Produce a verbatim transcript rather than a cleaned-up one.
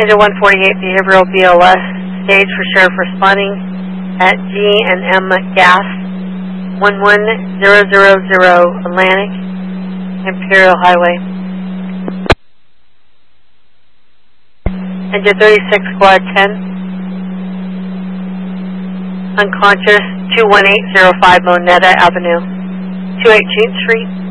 Engine one forty-eight Behavioral B L S, stage for sheriff responding at G and M Gas, one one zero zero zero Atlantic, Imperial Highway. Engine thirty-six Squad ten, unconscious, two one eight zero five Moneta Avenue, two eighteenth Street.